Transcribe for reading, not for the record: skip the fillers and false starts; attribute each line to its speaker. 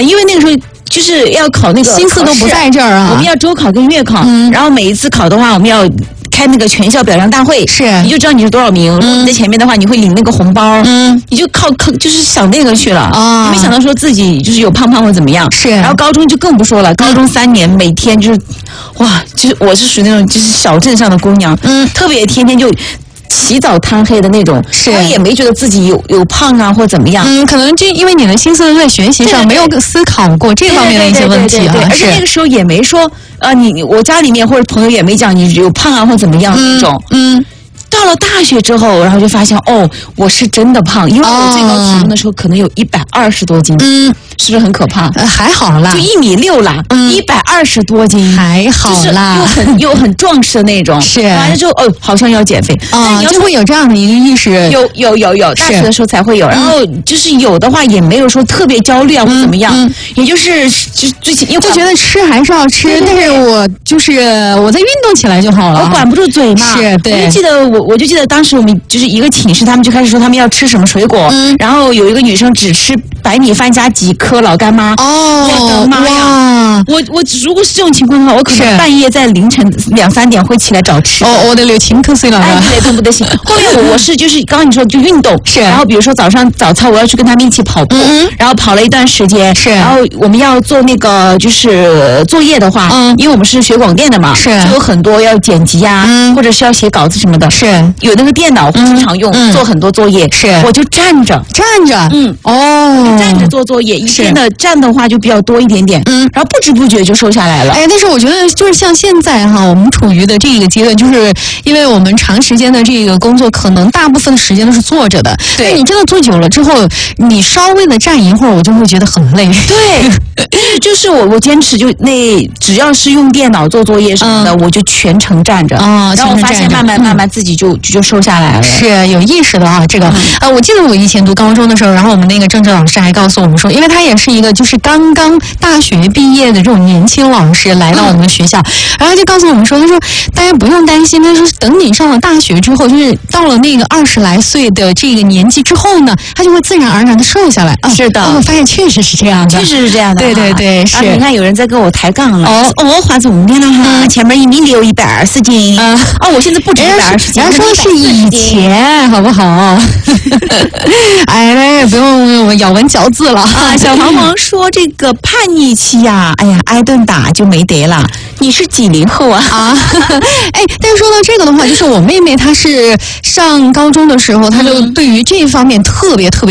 Speaker 1: 因为那个时候就是要考那个
Speaker 2: 心思都不在这儿啊。
Speaker 1: 我们要周考跟月考，然后每一次考的话，我们要开那个全校表扬大会，
Speaker 2: 是
Speaker 1: 你就知道你是多少名。如果你在前面的话，你会领那个红包，你就靠就是想那个去了啊。没想到说自己就是有胖或怎么样，
Speaker 2: 是。
Speaker 1: 然后高中就更不说了，高中3年每天就是，哇，就是我是属于那种就是小镇上的姑娘，特别天天就。起早贪黑的那种，
Speaker 2: 是，
Speaker 1: 我也没觉得自己有胖啊或怎么样，
Speaker 2: 可能就因为你的心思在学习上，没有思考过这方面的一些问题啊。
Speaker 1: 而且那个时候也没说，我家里面或者朋友也没讲你有胖啊或怎么样那种，到了大学之后，然后就发现我是真的胖，因为我最高体重的时候可能有120多斤，是不是很可怕？
Speaker 2: 还好啦，
Speaker 1: 就1.6米啦，120多斤，
Speaker 2: 还好啦，
Speaker 1: 就是又很壮实的那种。是完了之后，好像要减肥
Speaker 2: 啊，就会有这样的一个意识。
Speaker 1: 有，大学的时候才会有。然后就是有的话，也没有说特别焦虑啊或怎么样，也就是最近
Speaker 2: 就觉得吃还是要吃，但是我在运动起来就好了，
Speaker 1: 我管不住嘴嘛。
Speaker 2: 是，对。
Speaker 1: 我就记得当时我们就是一个寝室，他们就开始说他们要吃什么水果，然后有一个女生只吃白米饭加几颗老干妈。我的妈呀！我如果是这种情况的话，我可能半夜在凌晨2、3点会起来找吃。
Speaker 2: 我的情可碎了。
Speaker 1: 不得行。后面我是就是刚刚你说就运动，
Speaker 2: 是。
Speaker 1: 然后比如说早上早操我要去跟他们一起跑步，然后跑了一段时间，
Speaker 2: 是。
Speaker 1: 然后我们要做那个就是作业的话，因为我们是学广电的嘛，
Speaker 2: 是，
Speaker 1: 就有很多要剪辑啊，或者是要写稿子什么的，
Speaker 2: 是。
Speaker 1: 有那个电脑经常用，做很多作业，
Speaker 2: 是。
Speaker 1: 我就站着，站着做作业，一天的站的话就比较多一点点，然后不知不觉就瘦下来了。
Speaker 2: 但是我觉得就是像现在哈，我们处于的这个阶段，就是因为我们长时间的这个工作，可能大部分的时间都是坐着的。对，你真的坐久了之后，你稍微的站一会儿，我就会觉得很累。
Speaker 1: 对，就是我坚持只要是用电脑做作业什么的，我就全程站着。然后我发现慢慢自己就瘦下来了。
Speaker 2: 是有意识的啊，这个我记得我以前读高中的时候，然后我们那个政治老师还告诉我们说，因为他也是一个就是刚刚大学毕业的这种年轻老师来到我们学校，然后就告诉我们说，他说大家不用担心，他说等你上了大学之后，就是到了那个20来岁的这个年纪之后呢，他就会自然而然的瘦下来。
Speaker 1: 是的，
Speaker 2: 我发现确实是这样的，
Speaker 1: 确实是这样的。
Speaker 2: 对，是。
Speaker 1: 你看有人在跟我抬杠了，我话怎么的了哈？前面1.6米120斤，我现在不止120斤，
Speaker 2: 人家说是以前，好不好？不用咬文嚼字了
Speaker 1: 啊！小黄毛说这个叛逆期呀，哎呀，挨顿打就没得了。你是几0后啊？
Speaker 2: 但是说到这个的话，就是我妹妹她是上高中的时候，她就对于这方面特别